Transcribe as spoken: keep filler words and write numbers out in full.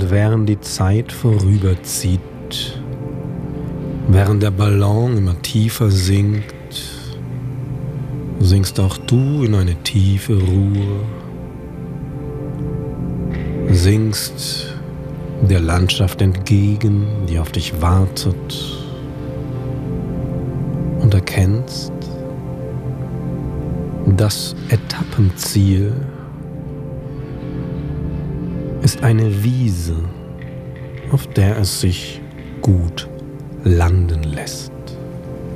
Und während die Zeit vorüberzieht, während der Ballon immer tiefer sinkt, sinkst auch du in eine tiefe Ruhe, sinkst der Landschaft entgegen, die auf dich wartet, und erkennst, das Etappenziel ist eine Wiese, auf der es sich gut landen lässt.